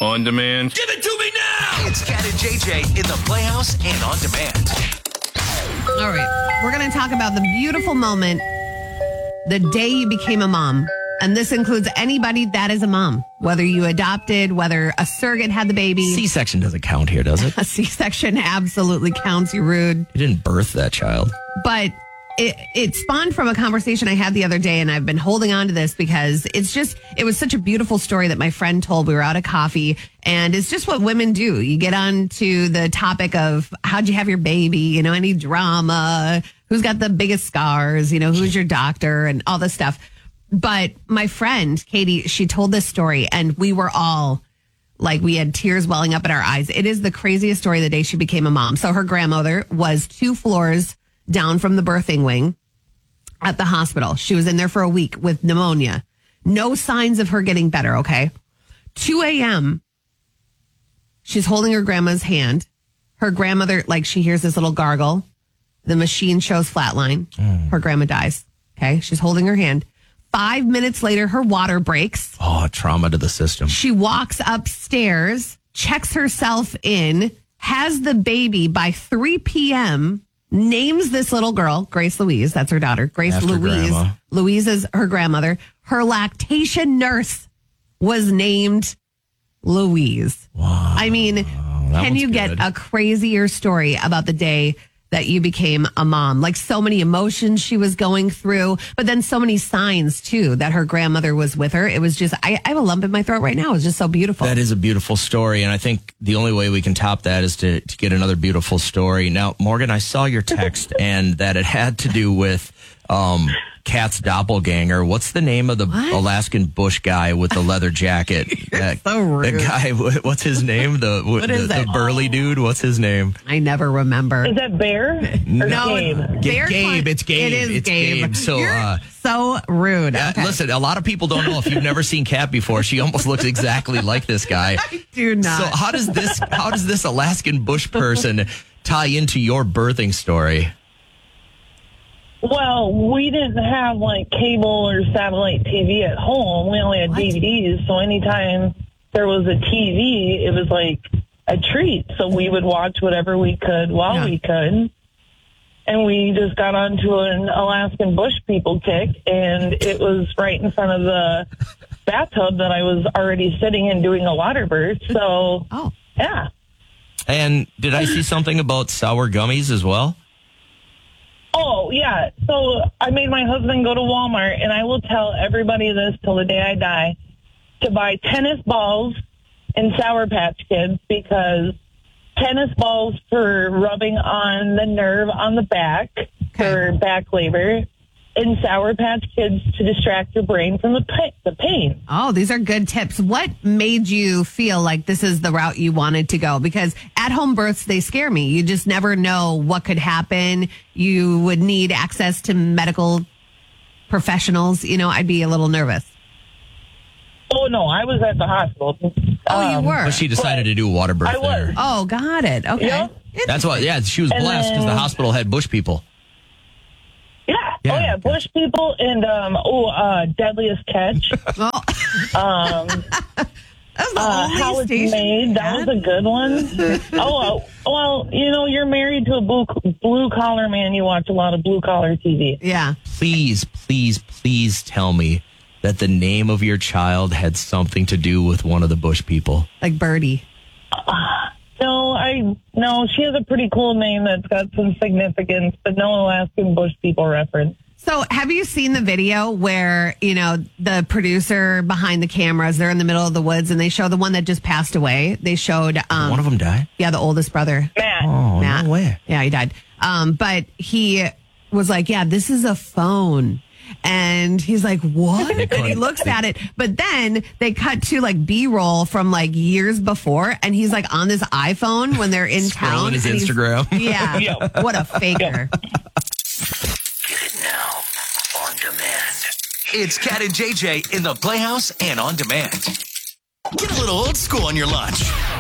On demand. Give it to me now! It's Cat and JJ in the Playhouse and on demand. All right. We're going to talk about the beautiful moment, the day you became a mom. And this includes anybody that is a mom, whether you adopted, whether a surrogate had the baby. C-section doesn't count here, does it? A C-section absolutely counts. You're rude. You didn't birth that child. But it spawned from a conversation I had the other day, and I've been holding on to this because it was such a beautiful story that my friend told. We were out of coffee, and it's just what women do. You get on to the topic of how'd you have your baby, any drama, who's got the biggest scars, who's your doctor, and all this stuff. But my friend, Katie, she told this story, and we were all like, we had tears welling up in our eyes. It is the craziest story the day she became a mom. So her grandmother was 2 floors down from the birthing wing at the hospital. She was in there for a week with pneumonia. No signs of her getting better, okay? 2 a.m., she's holding her grandma's hand. Her grandmother, she hears this little gargle. The machine shows flatline. Her grandma dies, okay? She's holding her hand. 5 minutes later, her water breaks. Oh, trauma to the system. She walks upstairs, checks herself in, has the baby by 3 p.m., names this little girl, Grace Louise. That's her daughter. Grace After Louise. grandma. Louise is her grandmother. Her lactation nurse was named Louise. Wow. I mean, can you get a crazier story about the day that you became a mom? So many emotions she was going through, but then so many signs too that her grandmother was with her. It was just, I have a lump in my throat right now. It's just so beautiful. That is a beautiful story. And I think the only way we can top that is to get another beautiful story. Now, Morgan, I saw your text and that it had to do with Kat's doppelganger. What's the name of the Alaskan bush guy with the leather jacket? So rude. The guy, what's his name? The burly dude. What's his name? I never remember. Is that Bear? Or No, Gabe? Gabe. It's Gabe. It is It's Gabe. So, You're so rude. Okay. Listen, a lot of people don't know. If you've never seen Kat before, she almost looks exactly like this guy. I do not. So how does this Alaskan bush person tie into your birthing story? Well, we didn't have cable or satellite TV at home. We only had DVDs. So anytime there was a TV, it was a treat. So we would watch whatever we could while we could. And we just got onto an Alaskan bush people kick, and it was right in front of the bathtub that I was already sitting in doing a water birth. So, yeah. And did I see something about sour gummies as well? Oh, yeah. So I made my husband go to Walmart, and I will tell everybody this till the day I die, to buy tennis balls and Sour Patch Kids, because tennis balls for rubbing on the nerve on the back for back labor, and Sour Patch Kids to distract your brain from the pain. Oh, these are good tips. What made you feel like this is the route you wanted to go? Because at-home births, they scare me. You just never know what could happen. You would need access to medical professionals. I'd be a little nervous. Oh, no, I was at the hospital. Oh, you were? But she decided to do a water birth I was. there. Oh, got it. Okay. Yeah. That's why, she was blessed because the hospital had bush people. Yeah. Yeah. Oh, yeah. Bush people and, Deadliest Catch. Well, that was the only How It's station Made. That was a good one. Well, you're married to a blue-collar man. You watch a lot of blue-collar TV. Yeah. Please, please, please tell me that the name of your child had something to do with one of the bush people. Like Birdie. No, she has a pretty cool name that's got some significance, but no Alaskan bush people reference. So have you seen the video where, the producer behind the cameras, they're in the middle of the woods and they show the one that just passed away. They showed... one of them died? Yeah, the oldest brother. Matt. Oh, Matt. no way. Yeah, he died. But he was like, yeah, this is a phone. And he's like, what? And he looks at it. But then they cut to B-roll from years before. And he's on this iPhone when they're in town. Scrolling his and Instagram. Yeah. Yep. What a faker. Get it now on demand. It's Cat and JJ in the Playhouse and on demand. Get a little old school on your lunch.